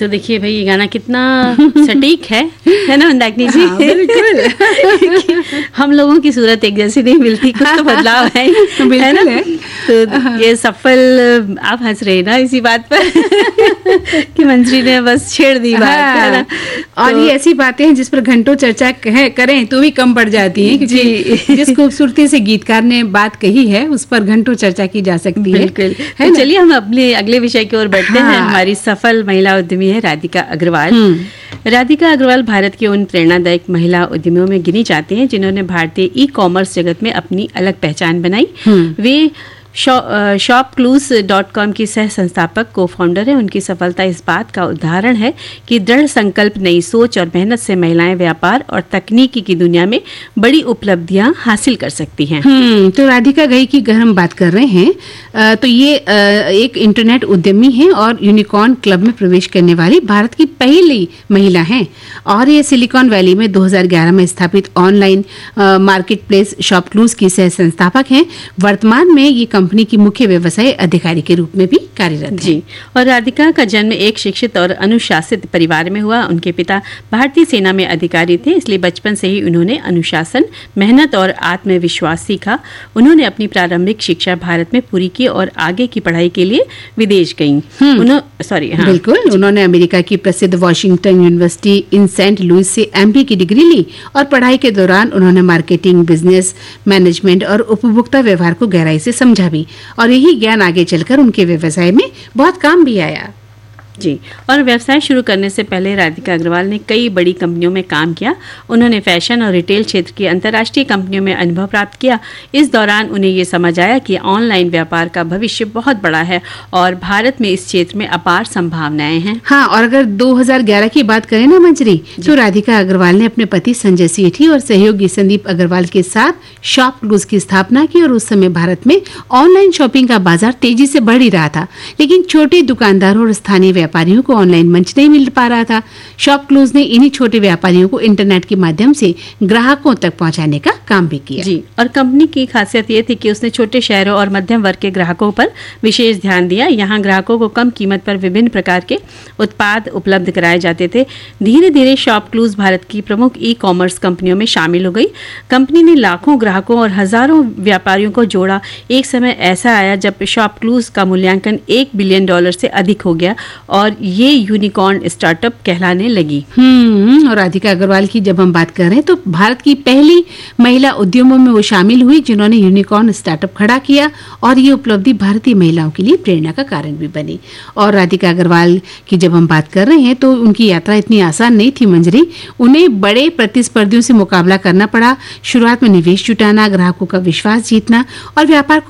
तो देखिए भाई ये गाना कितना सटीक है ना मंदाकिनी जी? हाँ, बिल्कुल। हम लोगों की सूरत एक जैसी नहीं मिलती, कुछ तो बदलाव है ना? तो ये सफल, आप हंस रहे ना इसी बात पर कि मंजरी ने बस छेड़ दी बात, है ना? और ये ऐसी बातें हैं जिस पर घंटों चर्चा करें तो भी कम पड़ जाती हैं, क्योंकि जिस खूबसूरती से गीतकार ने बात कही है उस पर घंटों चर्चा की जा सकती है। बिल्कुल। तो चलिए हम अपने अगले विषय की ओर बढ़ते हैं। हमारी सफल महिला उद्यमी है राधिका अग्रवाल। राधिका अग्रवाल भारत की उन प्रेरणादायक महिला उद्यमियों में गिनी जाती हैं जिन्होंने भारतीय ई कॉमर्स जगत में अपनी अलग पहचान बनाई। वे shopclues.com की सह संस्थापक को फाउंडर है। उनकी सफलता इस बात का उदाहरण है कि दृढ़ संकल्प, नई सोच और मेहनत से महिलाएं व्यापार और तकनीकी की दुनिया में बड़ी उपलब्धियां हासिल कर सकती हैं। तो राधिका घई की अगर हम बात कर रहे हैं तो ये एक इंटरनेट उद्यमी है और यूनिकॉर्न क्लब में प्रवेश करने वाली भारत की पहली महिला हैं। और ये सिलिकॉन वैली में 2011 में स्थापित ऑनलाइन मार्केट प्लेस शॉपक्लूज की सह संस्थापक हैं। वर्तमान में ये कंपनी की मुख्य व्यवसाय अधिकारी के रूप में भी कार्यरत जी। और राधिका का जन्म एक शिक्षित और अनुशासित परिवार में हुआ। उनके पिता भारतीय सेना में अधिकारी थे, इसलिए बचपन से ही उन्होंने अनुशासन, मेहनत और आत्मविश्वास सीखा। उन्होंने अपनी प्रारंभिक शिक्षा भारत में पूरी की और आगे की पढ़ाई के लिए विदेश गईं। बिल्कुल। उन्होंने अमेरिका की प्रसिद्ध वॉशिंगटन यूनिवर्सिटी इन सेंट लुइस से एमबीए की डिग्री ली और पढ़ाई के दौरान उन्होंने मार्केटिंग, बिजनेस मैनेजमेंट और उपभोक्ता व्यवहार को गहराई से समझा भी, और यही ज्ञान आगे चलकर उनके व्यवसाय में बहुत काम भी आया। जी। और व्यवसाय शुरू करने से पहले राधिका अग्रवाल ने कई बड़ी कंपनियों में काम किया। उन्होंने फैशन और रिटेल क्षेत्र की अंतर्राष्ट्रीय कंपनियों में अनुभव प्राप्त किया। इस दौरान उन्हें ये समझ आया कि ऑनलाइन व्यापार का भविष्य बहुत बड़ा है और भारत में इस क्षेत्र में अपार संभावनाएं हैं। हाँ, और अगर 2011 की बात करें ना मंजरी, तो राधिका अग्रवाल ने अपने पति संजय सेठी और सहयोगी संदीप अग्रवाल के साथ शॉपक्लूज की स्थापना की। और उस समय भारत में ऑनलाइन शॉपिंग का बाजार तेजी से बढ़ ही रहा था, लेकिन छोटे दुकानदारों और स्थानीय व्यापारियों को ऑनलाइन मंच नहीं मिल पा रहा था। शॉपक्लूज ने इन्हीं छोटे व्यापारियों को इंटरनेट के माध्यम से ग्राहकों तक पहुंचाने का काम भी किया। जी। और कंपनी की खासियत ये थी कि उसने छोटे शहरों और मध्यम वर्ग के ग्राहकों पर विशेष ध्यान दिया। यहाँ ग्राहकों को कम कीमत पर विभिन्न प्रकार के उत्पाद उपलब्ध कराए जाते थे। धीरे धीरे शॉपक्लूज भारत की प्रमुख ई कॉमर्स कंपनियों में शामिल हो गई। कंपनी ने लाखों ग्राहकों और हजारों व्यापारियों को जोड़ा। एक समय ऐसा आया जब शॉपक्लूज का मूल्यांकन $1 बिलियन से अधिक हो गया और ये यूनिकॉर्न स्टार्टअप कहलाने लगी। और राधिका अग्रवाल की जब हम बात कर रहे हैं तो भारत की पहली महिला उद्यमों में वो शामिल हुई जिन्होंने यूनिकॉर्न स्टार्टअप खड़ा किया, और ये उपलब्धि भारतीय महिलाओं के लिए प्रेरणा का कारण भी बनी। और राधिका अग्रवाल की जब हम बात कर रहे हैं तो उनकी यात्रा इतनी आसान नहीं थी मंजरी। उन्हें बड़े प्रतिस्पर्धियों से मुकाबला करना पड़ा। शुरुआत में निवेश जुटाना, ग्राहकों का विश्वास जीतना और व्यापार